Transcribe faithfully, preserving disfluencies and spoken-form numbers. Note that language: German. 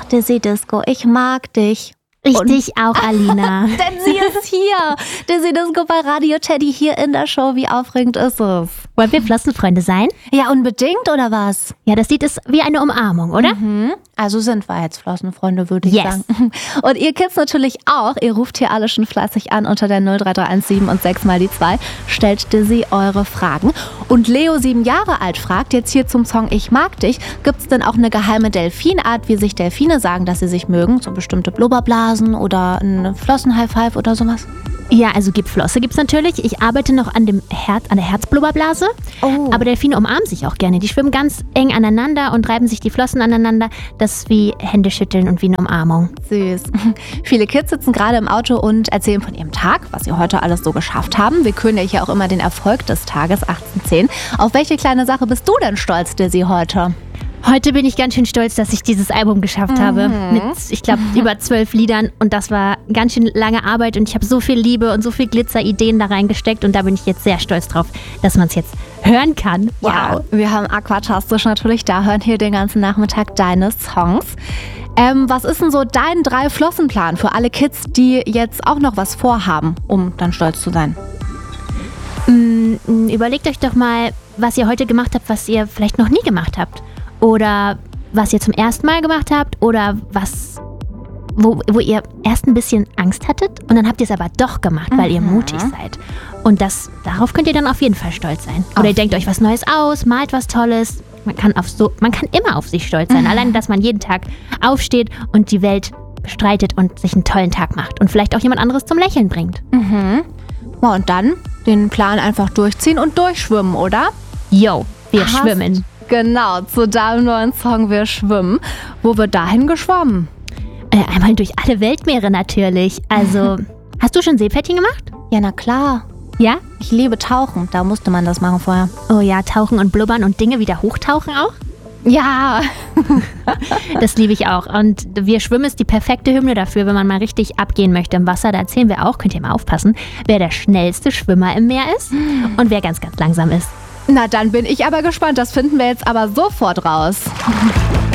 Dizzy Disco, ich mag dich. Ich Und dich auch, Alina. Denn sie ist hier. Dizzy Disco bei Radio Teddy hier in der Show. Wie aufregend ist es? Wollen wir Flossenfreunde sein? Ja, unbedingt, oder was? Ja, das Lied ist wie eine Umarmung, oder? Mhm. Also sind wir jetzt Flossenfreunde, würde ich Yes. sagen. Und ihr Kids natürlich auch. Ihr ruft hier alle schon fleißig an unter der null drei drei eins sieben und sechs mal die zwei. Stellt Dizzy eure Fragen. Und Leo, sieben Jahre alt, fragt jetzt hier zum Song Ich mag dich. Gibt es denn auch eine geheime Delfinart, wie sich Delfine sagen, dass sie sich mögen? So bestimmte Blubberblasen oder ein Flossen-High-Five oder sowas? Ja, also gibt Flosse gibt's natürlich. Ich arbeite noch an dem Herz, an der Herzblubberblase. Oh. Aber Delfine umarmen sich auch gerne. Die schwimmen ganz eng aneinander und reiben sich die Flossen aneinander. Das ist wie Händeschütteln und wie eine Umarmung. Süß. Viele Kids sitzen gerade im Auto und erzählen von ihrem Tag, was sie heute alles so geschafft haben. Wir küren ja hier auch immer den Erfolg des Tages, achtzehn zehn. Auf welche kleine Sache bist du denn stolz, Dizzy, heute? Heute bin ich ganz schön stolz, dass ich dieses Album geschafft habe. Mit, ich glaube, über zwölf Liedern. Und das war ganz schön lange Arbeit. Und ich habe so viel Liebe und so viel Glitzerideen da reingesteckt. Und da bin ich jetzt sehr stolz drauf, dass man es jetzt hören kann. Wow. Ja, wir haben Aquatastisch natürlich da, hören hier den ganzen Nachmittag deine Songs. Ähm, was ist denn so dein Drei-Flossen-Plan für alle Kids, die jetzt auch noch was vorhaben, um dann stolz zu sein? Mm, überlegt euch doch mal, was ihr heute gemacht habt, was ihr vielleicht noch nie gemacht habt. Oder was ihr zum ersten Mal gemacht habt. Oder was, wo, wo ihr erst ein bisschen Angst hattet. Und dann habt ihr es aber doch gemacht, weil ihr mutig seid. Und das, darauf könnt ihr dann auf jeden Fall stolz sein. Oder Auf ihr denkt euch was Neues aus, malt was Tolles. Man kann, auf so, man kann immer auf sich stolz sein. Allein, dass man jeden Tag aufsteht und die Welt bestreitet und sich einen tollen Tag macht. Und vielleicht auch jemand anderes zum Lächeln bringt. Mhm. Ja, und dann den Plan einfach durchziehen und durchschwimmen, oder? Yo, wir Hast- schwimmen. Genau, zu deinem neuen Song Wir schwimmen. Wo wird dahin geschwommen? Äh, einmal durch alle Weltmeere natürlich. Also, hast du schon Seepferdchen gemacht? Ja, na klar. Ja? Ich liebe Tauchen. Da musste man das machen vorher. Oh ja, tauchen und blubbern und Dinge wieder hochtauchen auch? Ja. Das liebe ich auch. Und Wir schwimmen ist die perfekte Hymne dafür, wenn man mal richtig abgehen möchte im Wasser. Da erzählen wir auch, könnt ihr mal aufpassen, wer der schnellste Schwimmer im Meer ist und wer ganz, ganz langsam ist. Na, dann bin ich aber gespannt. Das finden wir jetzt aber sofort raus.